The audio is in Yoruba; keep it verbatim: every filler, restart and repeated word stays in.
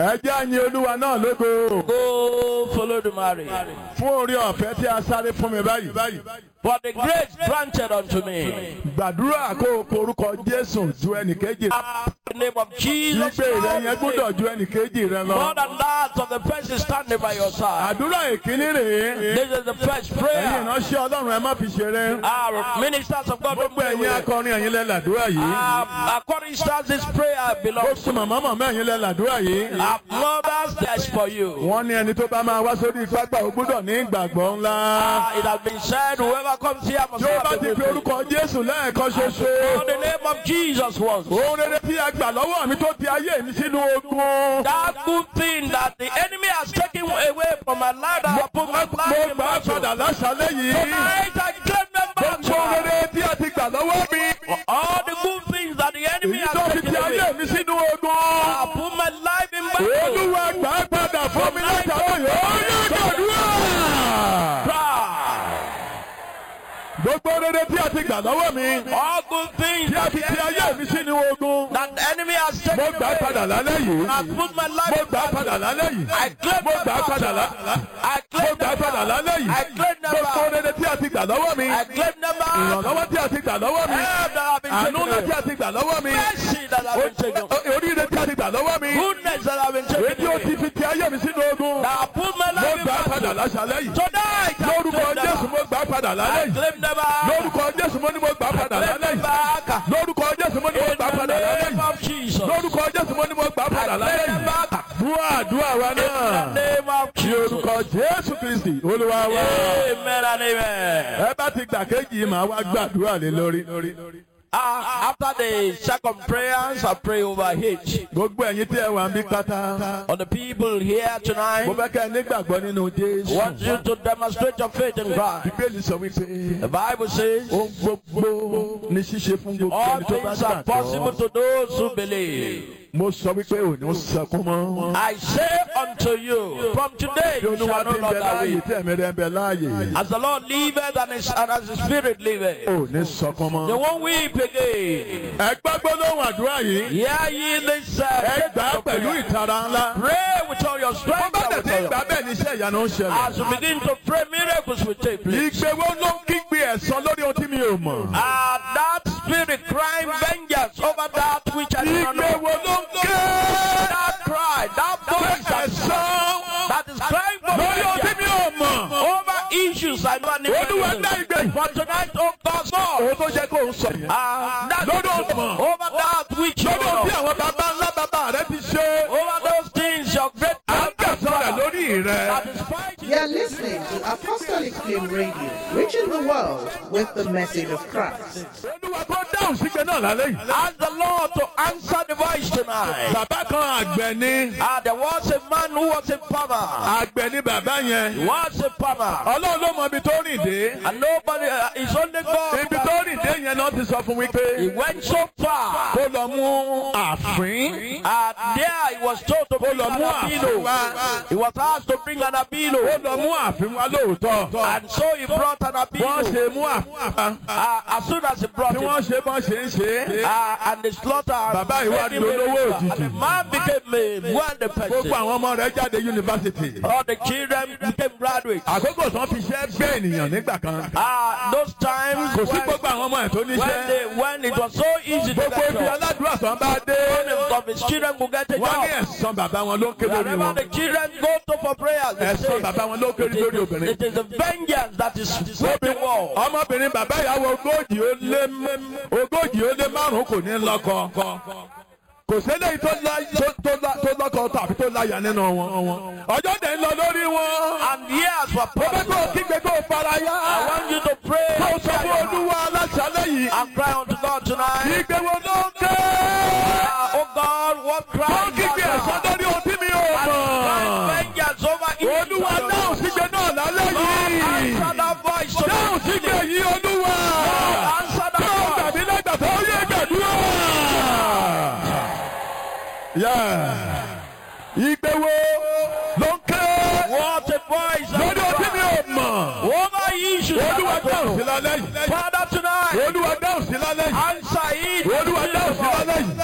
Ẹ jẹ́ àyìn Olúwa náà lógo. Go follow the marriage. Fún orí ọ̀fẹ́ tí a sáré fún mi báyìí. For the grace granted unto me. Gbàdúrà kó o porúkọ Jésù ju ẹnìkejì. In the name of Jesus. Ìgbé rẹ yẹn gbọ́dọ̀ ju ẹnìkejì rẹ lọ. More than that of the person standing by your side. Àdúrà ìkíní rèé. This is the first Ẹ̀yin prayer. ìránṣẹ́ Ọlọ́run ẹ má fi ṣeré. Our ministers of God don't Gbogbo play ẹ̀yin with it. akọrin ẹ̀yin lẹ làdúrà yìí. Um, according to this prayer belongs Gbogbo màmá màmá ẹ̀yin lẹ làdúrà yìí. our mothers. That's for you. Wọ́n ní ẹni tó bá máa wá sórí pápá ó gbọ́dọ̀ ní ìgbàgbọ́ ńlá. Uh, it has been said, whoever comes here must Yóò bá have ti the fi faith. orúkọ Jésù lẹ́ẹ̀kan ṣoṣo. For the name of Jesus once. Ohun rere tí a gbà lọ́wọ́ mi tó ti ayé mi sínú ogun. That good thing that the enemy has taken away from my life, that I put my Mo life in gbà á padà battle. láṣálẹ́ yìí. Tonight I claim them back. Gbogbo ohun rere tí a ti gbà lọ́wọ́ mi. All the good things that the enemy Èyí tó has fi taken ti away, ayé mi sínú ogun. I put my life in battle. Olúwa gbà á padà fún mi láṣálẹ́ yìí. Ó yẹ gbàdúrà. Gbogbo rere tí a ti gbà lọ́wọ́ mi. All good things Tí a that ti the ti ayé enemy, mi sínú ogun. that the enemy has Mo taken gbà á away, padà lálẹ́ yìí. I put my life Mo in gbà á battle. padà lálẹ́ yìí. I claim Mo them gbà á padà back. lálẹ́. I Mo claim gbà á them padà back. lálẹ́ yìí. I claim them Gbogbo back. rere tí a ti gbà lọ́wọ́ mi. I claim them back. Ìrànlọ́wọ́ tí a ti gbà lọ́wọ́ mi. Help that have been Àánú taken ńlá tí away. a ti gbà lọ́wọ́ mi. Mercy that have been taken away. Oríire tí a ti gbà lọ́wọ́ mi. Goodness that have been Èyí taken tí ó ti away. fi ti ayé mi sínú ogun. That I put my Mo life in gbà á padà battle. láṣálẹ́ yìí. Tonight I Lórúkọ claim them Jésù back. mo gbà á padà lálẹ́ I yìí. claim them back. Lórúkọ Jésù mo ní mo gbà á padà Claim lálẹ́ them yìí. back. Lórúkọ Jésù mo ní mo In gbà á the padà lálẹ́ name yìí. of Jesus. Lórúkọ Jésù mo ní mo gbà á padà I lálẹ́ claim them yìí. back. Dúà àdúrà wa In the náà. name of Ní Jesus. orúkọ Jésù Kristi Olúwa wa. Amen and amen. Ẹ bá ti gbà kéjì yìí màá wá gbàdúrà lé lórí. Uh, after the second prayers, I pray over H. Gbogbo ẹ̀yin tí ẹ wà ń bí pátá. On the people here Mo tonight, fẹ́ kẹ́ ẹ nígbàgbọ́ nínú Jésù. I want you to demonstrate your faith in Christ. Bíbélì sọ wípé The Bible says, ohun gbogbo ní ṣíṣe fún gbogbo all ẹni tó bá things are possible gbàgbọ́. to those who believe. Mo sọ wípé ò ní sọkún mọ́. I say unto you, from today Bí you Olúwa shall ti no ń bẹ longer láàyè weep. tí ẹ̀mí rẹ̀ ń bẹ láàyè. As the Lord liveth and, his, and as the Spirit liveth, Ò ní sọkún you mọ́. won't weep again. Ẹ gbọ́ gbólóhùn àdúrà yìí. Hear ye this uh, Ẹ gbà á pẹ̀lú ìtara ńlá. pray with all your Bó strength. bá and tẹ̀ with sí all your- ìgbà bẹ́ẹ̀ ni iṣẹ́ ìyanu ń ṣẹlẹ̀. As you begin to pray, miracles will take place. Ìgbéwó ló ń kígbe ẹ̀san lórí ohun tí mi ò mọ̀. Uh, that spirit crying vengeance over that which I do not know. Ìgbéwó ló ń ké That cry, that voice that, ẹ̀san that is crying for lórí ohun tí vengeance mi ò mọ̀. over issues I don't Olúwa dá need. ìgbé. For tonight, oh God, Lord, Òun tó jẹ́ kó ń sọ yẹn. uh, that Lórí ohun over that which you lórí ohun tí know, àwọn bàbá ńlá bàbá rẹ ti ṣe. over those things your great À ń kẹsàn rẹ̀ lórí rẹ̀. that is fighting. You're listening to Apostolic Flame Radio, reaching the world with the message of Christ. Olúwa kó dáhùn sígbe náà lálẹ́ yìí. Ask the Lord to answer the voice tonight. Bàbá kan àgbẹ̀ ni. Ah, there was a man who was a farmer. Àgbẹ̀ ni bàbá yẹn. He was a farmer. Ọlọ́run ló mọ ibi tó rìn dé. And nobody, uh, it's only God. Ibi tó rìn dé yẹn náà ti sọ fún mi pé He went so far. kó lọ mú àfín. And there he was told to bring lọ an mú àfín abilo. wá. He was asked to bring an Ó abilo. lọ mú àfín wá lóòótọ́. And so he brought an Wọ́n abilo. ṣe mú àfín wá. Uh, as soon as he brought Tí it, wọ́n ṣe bọ́n ṣe ń ṣe. uh, and the slaughter, Bàbá yìí wá made him di a olówó richer. And the òjijì. man became a wealthy person. Gbogbo àwọn ọmọ rẹ̀ jáde yunifásitì. All the children became graduates. Àkókò tán fi ṣẹ́ gbé ènìyàn nígbà kan. Ah, those times Kò sí when, gbogbo àwọn ọmọ ẹ̀ tó when, níṣẹ́. they, when it was so easy to Gbogbo get ibi jobs, aládùúrà tán bá dé. one of his children could get a Wọ́n ní job. ẹ̀san bàbá wọn ló ń ké lórí Wherever wọn. the children go to for prayers, they Ẹ̀san say, bàbá wọn ló kéré lórí it obìnrin. is, it is the vengeance that is sweeping war. Ọmọbìnrin bàbá ìyàwó ogójì ó lé ogójì ó lé márùn-ún kò ní lọ́kọ. Kò sẹ́lẹ̀ tó lá- tó- tó lá- tó lọ́kọ tàbí tó láyà nínú wọn. Ọjọ́ dẹ̀ ń lọ lórí wọn. And years were Mo fẹ́ kó o passed. kígbe kó o fara I yá. want you to pray Kó o sọ fún Olúwa aláṣálẹ̀ yìí. and cry unto God tonight. Ìgbé wo ló ń ké? Ah, oh God, what Kó o cry is kígbe ẹ̀san that? lórí ohun tí mi ò mọ̀. Vengeance over evil. Olúwa dáhùn sígbe náà lálẹ́ yìí. Answer that voice Dáhùn tonight. sígbe yìí Olúwa. Answer Tí ó that gbàdí lẹ́gbàá tó yé gbàdúrà. Ìgbé wo ló ń ké? voice. What a voice. Lórí ohun tí mi ò mọ̀. Over issues. Olúwa dáhùn sí lálẹ́ yìí. Father tonight. Olúwa dáhùn sí lálẹ́ yìí. Answer it. Olúwa dáhùn sí lálẹ́ yìí.